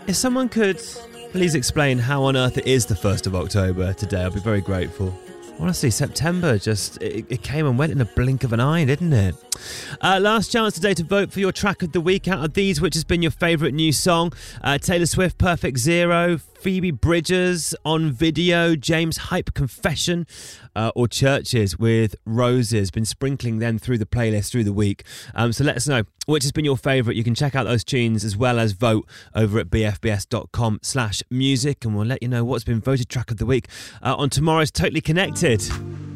If someone could please explain how on earth it is the 1st of October today, I'll be very grateful. Honestly, September it came and went in a blink of an eye, didn't it? Last chance today to vote for your track of the week. Out of these, which has been your favourite new song? Taylor Swift, Perfect Zero, Phoebe Bridgers, On Video, James Hype, Confession, or Churches with Roses. Been sprinkling them through the playlist through the week. So let us know which has been your favourite. You can check out those tunes as well as vote over at bfbs.com/music, and we'll let you know what's been voted track of the week on tomorrow's Totally Connected.